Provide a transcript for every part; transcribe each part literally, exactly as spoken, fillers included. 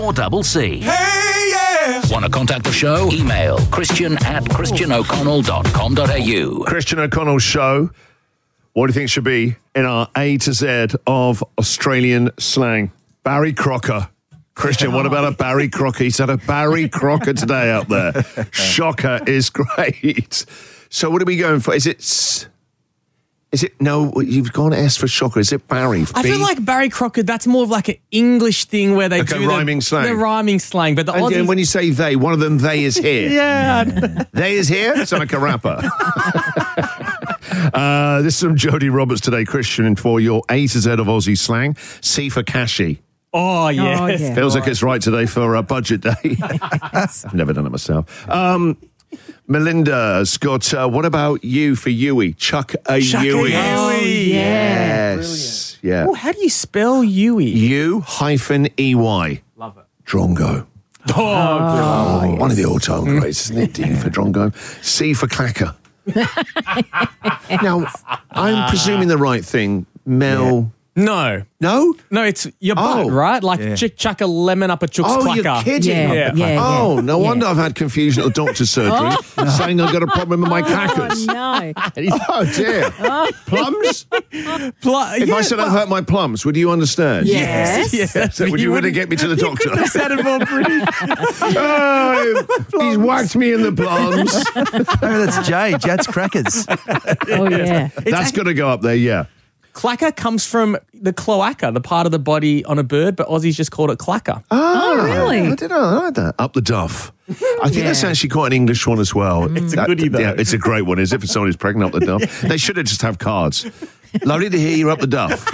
four C C. Hey, yeah! Want to contact the show? Email Christian at christian o'connell dot com dot a u. Christian O'Connell Show. What do you think should be in our A to Z of Australian slang? Barry Crocker. Christian, what about a Barry Crocker? He's had a Barry Crocker today up there. Shocker is great. So what are we going for? Is it... Is it... No, you've gone S for shocker. Is it Barry? I B? feel like Barry Crocker, that's more of like an English thing where they Like do a the, rhyming slang. the rhyming slang. But the And, Aussies... and when you say they, one of them, they is here. yeah. They is here? It's like a rapper. uh, this is from Jodie Roberts today, Christian, for your A to Z of Aussie slang. C for cashy. Oh, yes. Oh, yeah. Feels like it's right today for a budget day. I've never done it myself. Um, Melinda's got, uh, what about you for Yui? Chuck a Chuck a Yui. Yui. Oh, yeah. Yes. Yeah. Oh, how do you spell Yui? U hyphen E Y. Love it. Drongo. Oh, Oh, one of the all-time greats, isn't it? D for Drongo. C for clacker. Now, I'm presuming the right thing. Mel... no. No? No, it's your butt, Oh. right? Like ch- chuck a lemon up a chook's Oh, clucker. you're kidding. Yeah, Yeah. yeah, yeah. Oh, no yeah. wonder I've had confusion at the doctor's surgery saying I've got a problem with my clackers. Oh, no. Oh, dear. Plums? Pl- If yeah, I said I've hurt my plums, would you understand? Yes. Yes. So would you want to get me to the doctor? That sounded more pretty. Oh, he's whacked me in the plums. Oh, that's Jay. Jad's Crackers. Oh, yeah. That's got to go up there, yeah. Clacker comes from the cloaca, the part of the body on a bird, but Aussies just called it clacker. Oh, really? I didn't know. I like that. Up the duff. I think Yeah. that's actually quite an English one as well. It's a That- goodie, though. Yeah, it's a great one, is it, for someone who's pregnant up the duff? They should have just have cards. Lovely to hear you're up the duff.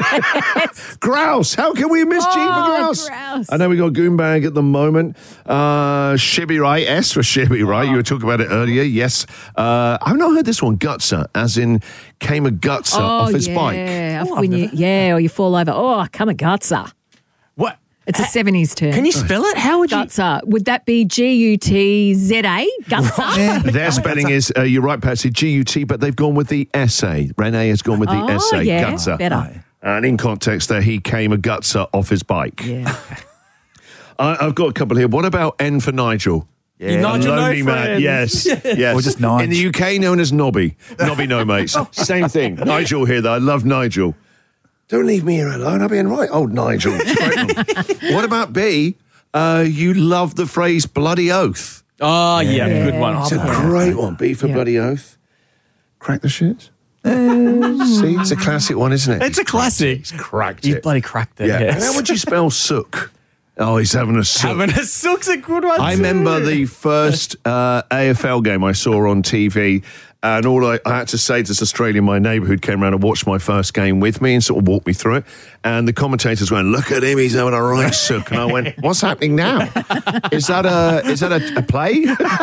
Grouse. How can we miss G for Oh, grouse? grouse. I know we got Goombag at the moment. Uh, Shibby right. S for Shibby right. You were talking about it earlier. Yes. Uh, I've not heard this one. Gutser, as in came a gutser off his yeah. bike. Off when you, yeah, or you fall over. Oh, come a gutser. What? It's a seventies term. Can you spell it? How would you? Gutser. Would that be G U T Z A? Gutser? Their spelling is, uh, you're right, Patsy, G U T, but they've gone with the S A. Renee has gone with the Oh, S A, yeah, Gutser. better. And in context there, he came a gutser off his bike. Yeah. I, I've got a couple here. What about N for Nigel? You Nigel no Lonely man, friends. yes, yes. Or just Nige. In the U K, known as Nobby. Nobby no mates. Same thing. Nigel here, though. I love Nigel. Don't leave me here alone. I'll be in right. Oh, Nigel. Great one. What about B? Uh, you love the phrase bloody oath. Oh, yeah, Yeah. good one. It's a Oh, great one. B for Yeah. bloody oath. Crack the shit. See, it's a classic one, isn't it? it's a classic. He's cracked You it. bloody cracked it. Yeah. Yes. How would you spell sook? Oh, he's having a sook. Having a sook's a good one. I too. remember the first uh, A F L game I saw on T V, and all I, I had to say to this Australian in my neighbourhood came around and watched my first game with me and sort of walked me through it. And the commentators went, "Look at him, he's having a right sook." And I went, "What's happening now? Is that a is that a, a play?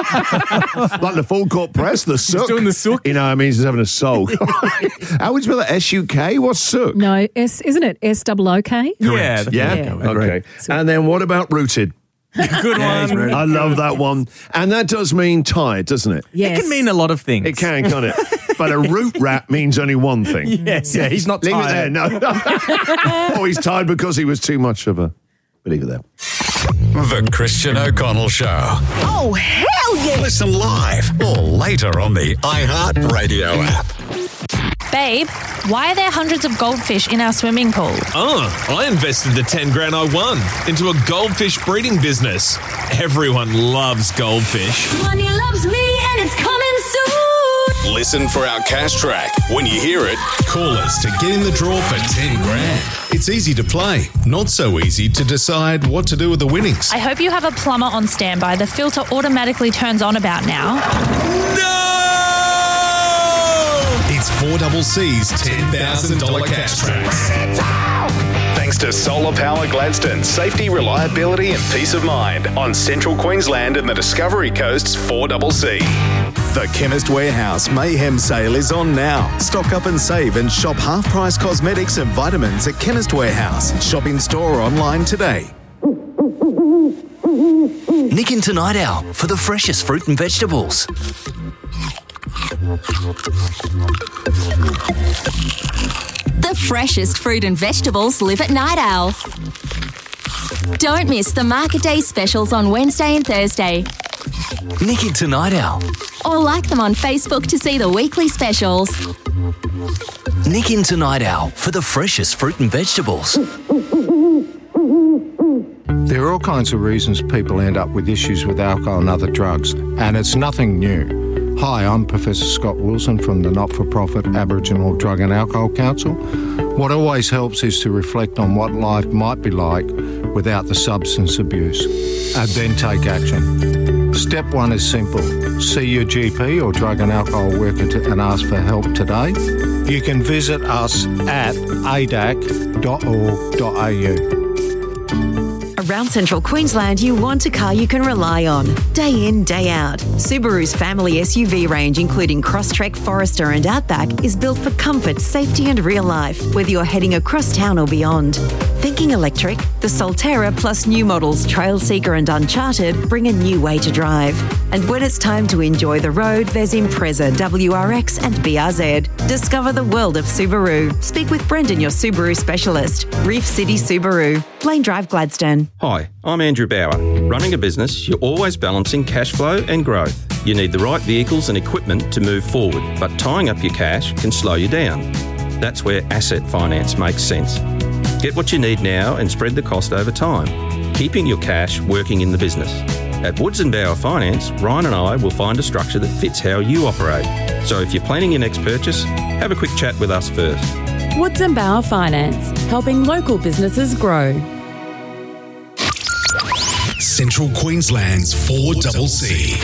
Like the full court press, the sook? doing the sook? You know, it means he's having a soak. How would you spell that? S U K? What's sook? No, S, isn't it? S O O K? Yeah. that's Yeah. Yeah. Okay. And then what about rooted? Good one. I love that one. And that does mean tired, doesn't it? Yes. It can mean a lot of things. It can, can't it? But a root rat means only one thing. Yes, yeah, he's not Leave tired. it there. No. Oh, he's tired because he was too much of a... But leave it there. The Christian O'Connell Show. Oh, hell yeah! Listen live or later on the iHeart Radio app. Babe, why are there hundreds of goldfish in our swimming pool? Oh, I invested the ten grand I won into a goldfish breeding business. Everyone loves goldfish. Money loves me and it's coming soon. Listen for our cash track. When you hear it, call us to get in the draw for ten grand. It's easy to play, not so easy to decide what to do with the winnings. I hope you have a plumber on standby. The filter automatically turns on about now. No! It's four C C's ten thousand dollars cash tracks. Thanks to Solar Power Gladstone, safety, reliability and peace of mind on Central Queensland and the Discovery Coast's four C C. The Chemist Warehouse Mayhem Sale is on now. Stock up and save and shop half-price cosmetics and vitamins at Chemist Warehouse. Shop in store or online today. Nick into Night Owl for the freshest fruit and vegetables. The freshest fruit and vegetables live at Night Owl. Don't miss the Market Day specials on Wednesday and Thursday. Nick into Night Owl. Or like them on Facebook to see the weekly specials. Nick into Night Owl for the freshest fruit and vegetables. There are all kinds of reasons people end up with issues with alcohol and other drugs, and it's nothing new. Hi, I'm Professor Scott Wilson from the not-for-profit Aboriginal Drug and Alcohol Council. What always helps is to reflect on what life might be like without the substance abuse, and then take action. Step one is simple. See your G P or drug and alcohol worker to, and ask for help today. You can visit us at a d a c dot org dot a u. Around Central Queensland, you want a car you can rely on. Day in, day out. Subaru's family S U V range, including Crosstrek, Forester and Outback, is built for comfort, safety and real life, whether you're heading across town or beyond. Thinking electric? The Solterra plus new models Trailseeker and Uncharted bring a new way to drive. And when it's time to enjoy the road, there's Impreza, W R X and B R Z. Discover the world of Subaru. Speak with Brendan, your Subaru specialist. Reef City Subaru. Lane Drive, Gladstone. Hi, I'm Andrew Bauer. Running a business, you're always balancing cash flow and growth. You need the right vehicles and equipment to move forward, but tying up your cash can slow you down. That's where asset finance makes sense. Get what you need now and spread the cost over time, keeping your cash working in the business. At Woods and Bauer Finance, Ryan and I will find a structure that fits how you operate. So if you're planning your next purchase, have a quick chat with us first. Woods and Bauer Finance, helping local businesses grow. Central Queensland's four C C.